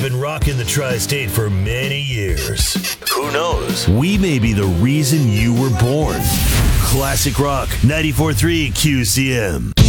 been rocking the tri-state for many years. Who knows? We may be the reason you were born. Classic Rock 94.3 QCM.